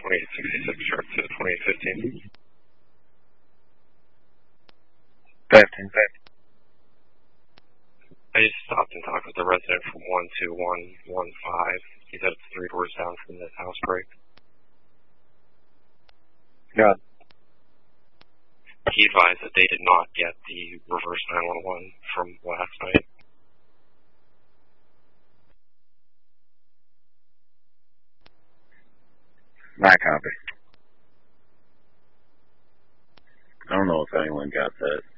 2866 sharp to 2815. 15. I just stopped and talked with the resident from 12115. He said it's 3 doors down from this house break. Yeah. He advised that they did not get the reverse 911 from last night. My copy. I don't know if anyone got that.